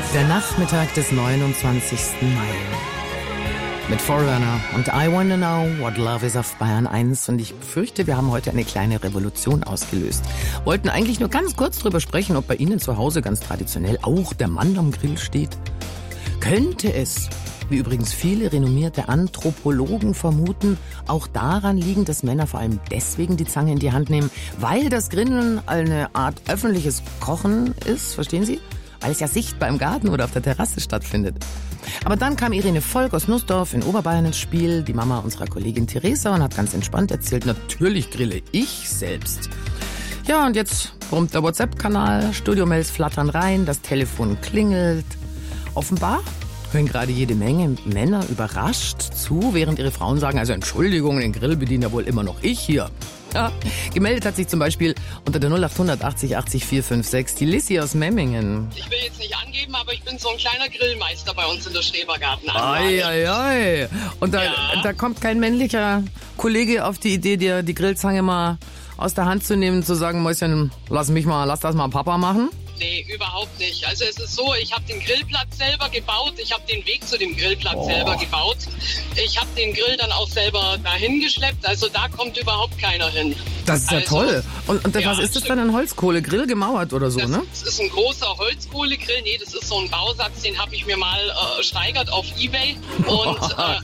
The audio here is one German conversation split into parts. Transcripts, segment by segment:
Der Nachmittag des 29. Mai. Mit Foreigner und I Wanna Know What Love Is auf Bayern 1. Und ich befürchte, wir haben heute eine kleine Revolution ausgelöst. Wollten eigentlich nur ganz kurz drüber sprechen, ob bei Ihnen zu Hause ganz traditionell auch der Mann am Grill steht. Könnte es, wie übrigens viele renommierte Anthropologen vermuten, auch daran liegen, dass Männer vor allem deswegen die Zange in die Hand nehmen, weil das Grillen eine Art öffentliches Kochen ist, verstehen Sie? Weil es ja sichtbar im Garten oder auf der Terrasse stattfindet. Aber dann kam Irene Volk aus Nussdorf in Oberbayern ins Spiel, die Mama unserer Kollegin Theresa, und hat ganz entspannt erzählt, natürlich grille ich selbst. Ja, und jetzt brummt der WhatsApp-Kanal, Studiomails flattern rein, das Telefon klingelt. Offenbar hören gerade jede Menge Männer überrascht zu, während ihre Frauen sagen, also Entschuldigung, den Grill bediene ja wohl immer noch ich hier. Ja, gemeldet hat sich zum Beispiel unter der 0800 80 80 456 die Lissy aus Memmingen. Ich will jetzt nicht angeben, aber ich bin so ein kleiner Grillmeister bei uns in der Schrebergartenanlage. Ei. Und da kommt kein männlicher Kollege auf die Idee, dir die Grillzange mal aus der Hand zu nehmen und zu sagen, Mäuschen, lass das mal Papa machen? Nee, überhaupt nicht. Also es ist so, ich habe den Grillplatz selber gebaut, ich habe den Weg zu dem Grillplatz selber gebaut. Ich habe den Grill dann auch selber dahin geschleppt, also da kommt überhaupt keiner hin. Das ist ja toll. Und ja, was ist das dann, ein Holzkohlegrill gemauert oder so, ne? Das ist ein großer Holzkohlegrill, nee, das ist so ein Bausatz, den habe ich mir mal ersteigert auf Ebay. Und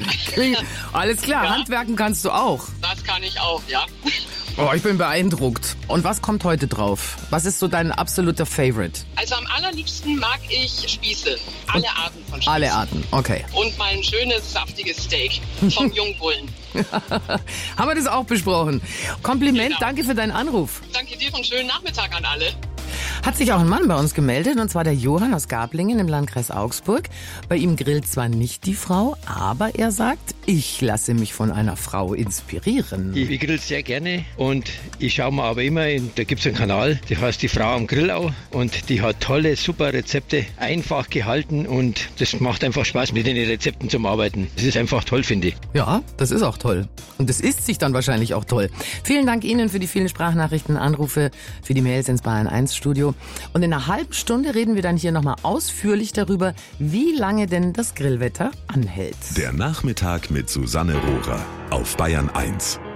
alles klar, ja. Handwerken kannst du auch. Das kann ich auch, ja. Oh, ich bin beeindruckt. Und was kommt heute drauf? Was ist so dein absoluter Favorite? Also am allerliebsten mag ich Spieße. Alle Arten von Spießen. Alle Arten, okay. Und mal ein schönes, saftiges Steak vom Jungbullen. Haben wir das auch besprochen. Kompliment, genau. Danke für deinen Anruf. Danke dir, einen schönen Nachmittag an alle. Hat sich auch ein Mann bei uns gemeldet, und zwar der Johann aus Gablingen im Landkreis Augsburg. Bei ihm grillt zwar nicht die Frau, aber er sagt, ich lasse mich von einer Frau inspirieren. Ich grill sehr gerne und ich schaue mir aber immer, da gibt es einen Kanal, der heißt die Frau am Grillau, und die hat tolle, super Rezepte, einfach gehalten, und das macht einfach Spaß, mit den Rezepten zu arbeiten. Das ist einfach toll, finde ich. Ja, das ist auch toll. Und das isst sich dann wahrscheinlich auch toll. Vielen Dank Ihnen für die vielen Sprachnachrichten, Anrufe, für die Mails ins Bayern 1 Studio. Und in einer halben Stunde reden wir dann hier nochmal ausführlich darüber, wie lange denn das Grillwetter anhält. Der Nachmittag mit Susanne Rohrer auf Bayern 1.